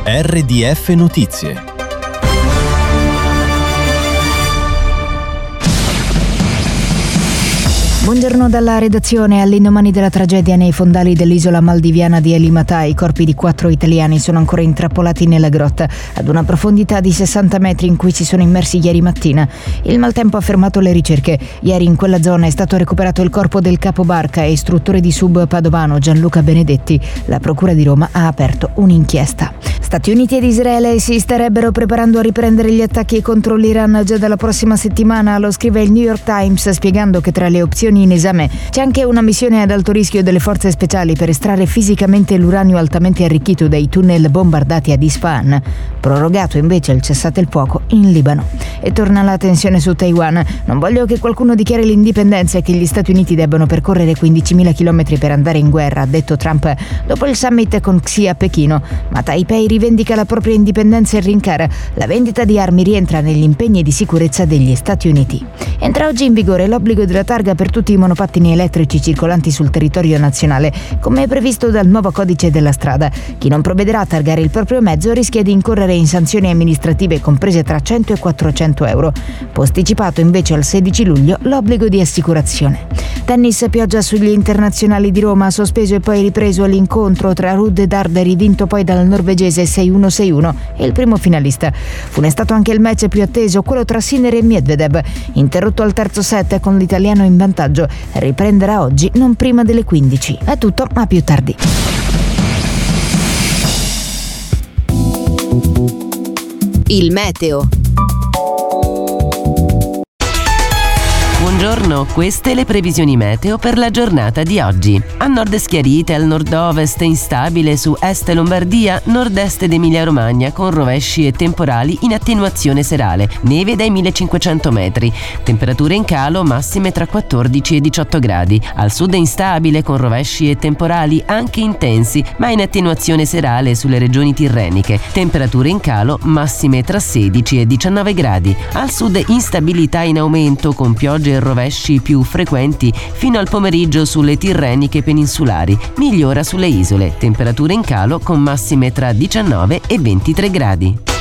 RDF Notizie. Buongiorno dalla redazione. All'indomani della tragedia nei fondali dell'isola maldiviana di Elimata, i corpi di 4 italiani sono ancora intrappolati nella grotta, ad una profondità di 60 metri in cui si sono immersi ieri mattina. Il maltempo ha fermato le ricerche. Ieri in quella zona è stato recuperato il corpo del capobarca e istruttore di sub padovano Gianluca Benedetti. La Procura di Roma ha aperto un'inchiesta. Stati Uniti ed Israele si starebbero preparando a riprendere gli attacchi contro l'Iran già dalla prossima settimana, lo scrive il New York Times, spiegando che tra le opzioni in esame c'è anche una missione ad alto rischio delle forze speciali per estrarre fisicamente l'uranio altamente arricchito dai tunnel bombardati ad Isfahan. Prorogato invece il cessate il fuoco in Libano. E torna la tensione su Taiwan. Non voglio che qualcuno dichiari l'indipendenza e che gli Stati Uniti debbano percorrere 15.000 chilometri per andare in guerra, ha detto Trump dopo il summit con Xi a Pechino. Ma Taipei rivendica la propria indipendenza e rincara: la vendita di armi rientra negli impegni di sicurezza degli Stati Uniti. Entra oggi in vigore l'obbligo della targa per tutti i monopattini elettrici circolanti sul territorio nazionale, come è previsto dal nuovo codice della strada. Chi non provvederà a targare il proprio mezzo rischia di incorrere in sanzioni amministrative comprese tra 100 e 400 euro. Posticipato invece al 16 luglio l'obbligo di assicurazione. Tennis, pioggia sugli internazionali di Roma, sospeso e poi ripreso l'incontro tra Ruud e Darderi, vinto poi dal norvegese 6-1-6-1 e il primo finalista. Funestato anche il match più atteso, quello tra Sinner e Medvedev, interrotto al terzo set con l'italiano in vantaggio. Riprenderà oggi non prima delle 15. È tutto, a più tardi. Il meteo. Buongiorno, queste le previsioni meteo per la giornata di oggi. A nord schiarite, al nord-ovest instabile su est Lombardia, nord-est ed Emilia-Romagna con rovesci e temporali in attenuazione serale, neve dai 1500 metri, temperature in calo massime tra 14 e 18 gradi. Al sud instabile con rovesci e temporali anche intensi, ma in attenuazione serale sulle regioni tirreniche, temperature in calo massime tra 16 e 19 gradi. Al sud instabilità in aumento con piogge e rovesci più frequenti fino al pomeriggio sulle tirreniche peninsulari, migliora sulle isole, temperature in calo con massime tra 19 e 23 gradi.